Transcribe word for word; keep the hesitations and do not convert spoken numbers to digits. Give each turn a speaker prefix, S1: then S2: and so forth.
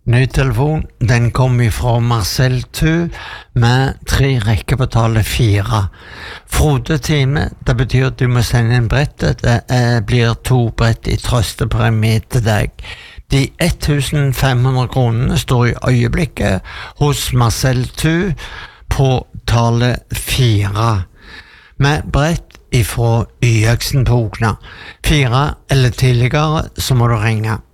S1: Ny telefon, den kom ifra Marcel Thu med tre rekker på tallet fire. Frode time, det betyr at du må sende en brett. Det er, blir to brett i trøstepremie til deg. De fem hundre kronene står i øyeblikket hos Marcel Thu på tallet fire. Med brett ifra Y-øksen på Okna. Fire eller tidligere så må du ringe.